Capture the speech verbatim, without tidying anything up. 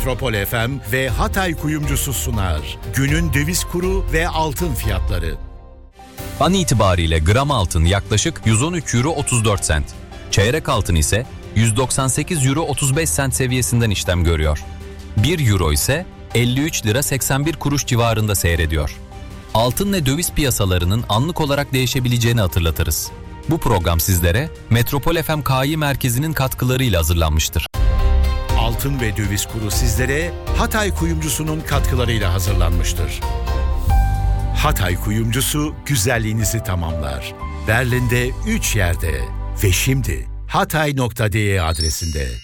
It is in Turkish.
Metropol F M ve Hatay Kuyumcusu sunar. Günün döviz kuru ve altın fiyatları. An itibariyle gram altın yaklaşık yüz on üç euro otuz dört sent. Çeyrek altın ise yüz doksan sekiz euro otuz beş sent seviyesinden işlem görüyor. bir euro ise elli üç lira seksen bir kuruş civarında seyrediyor. Altın ve döviz piyasalarının anlık olarak değişebileceğini hatırlatırız. Bu program sizlere Metropol F M K I Merkezi'nin katkılarıyla hazırlanmıştır. Altın ve döviz kuru sizlere Hatay Kuyumcusu'nun katkılarıyla hazırlanmıştır. Hatay Kuyumcusu güzelliğinizi tamamlar. Berlin'de üç yerde ve şimdi hatay nokta de adresinde.